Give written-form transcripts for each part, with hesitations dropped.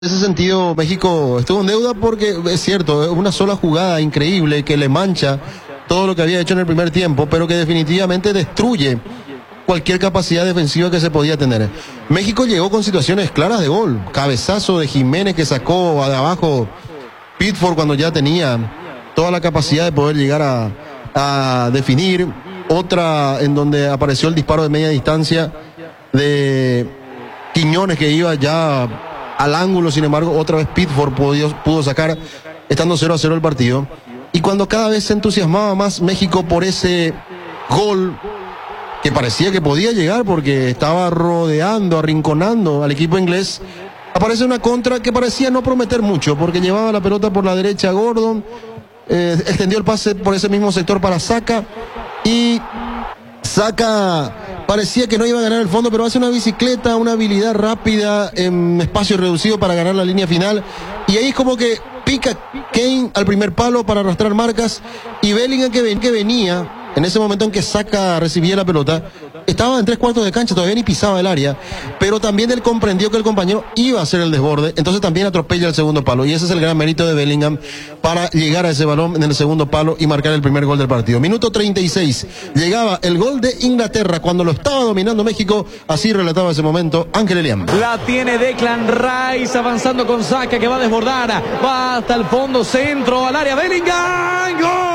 En ese sentido, México estuvo en deuda porque es cierto, es una sola jugada increíble que le mancha todo lo que había hecho en el primer tiempo, pero que definitivamente destruye cualquier capacidad defensiva que se podía tener. México llegó con situaciones claras de gol, cabezazo de Jiménez que sacó de abajo Pickford cuando ya tenía toda la capacidad de poder llegar a definir, otra en donde apareció el disparo de media distancia de Quiñones que iba ya al ángulo, sin embargo, otra vez Pickford pudo sacar, estando 0-0 el partido. Y cuando cada vez se entusiasmaba más México por ese gol, que parecía que podía llegar porque estaba rodeando, arrinconando al equipo inglés, aparece una contra que parecía no prometer mucho, porque llevaba la pelota por la derecha Gordon, extendió el pase por ese mismo sector para Saka, y Saka parecía que no iba a ganar el fondo, pero hace una bicicleta, una habilidad rápida en espacio reducido para ganar la línea final, y ahí como que pica Kane al primer palo para arrastrar marcas, y Bellingham que venía en ese momento en que Saka recibía la pelota, estaba en 3/4 de cancha, todavía ni pisaba el área, pero también él comprendió que el compañero iba a hacer el desborde, entonces también atropella el segundo palo, y ese es el gran mérito de Bellingham para llegar a ese balón en el segundo palo y marcar el primer gol del partido. Minuto 36, llegaba el gol de Inglaterra cuando lo estaba dominando México, así relataba ese momento Ángel Eliam. La tiene Declan Rice avanzando con Saka que va a desbordar, va hasta el fondo, centro al área, Bellingham, ¡gol!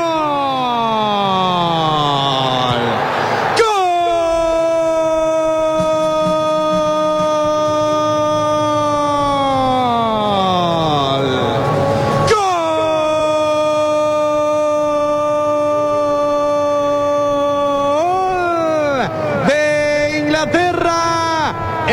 Inglaterra,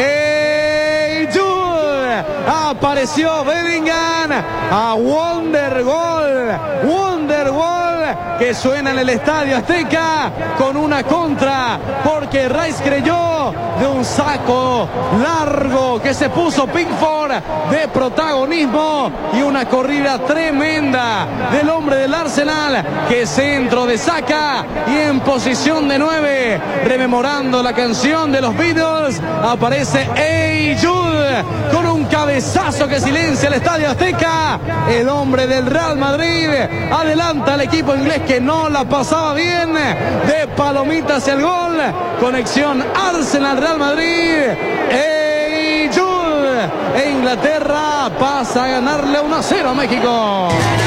apareció Bellingham a Wonder Goal que suena en el Estadio Azteca con una contra, porque Rice creyó de un saco largo que se puso Pickford de protagonismo, y una corrida tremenda del hombre del Arsenal, que centro de Saka, y en posición de 9, rememorando la canción de los Beatles, aparece Hey Jude con un cabezazo que silencia el Estadio Azteca. El hombre del Real Madrid adelanta al equipo inglés que no la pasaba bien, de palomita hacia el gol. Conexión Arsenal-Real Madrid. Hey Jude, e Inglaterra pasa a ganarle 1-0 a México.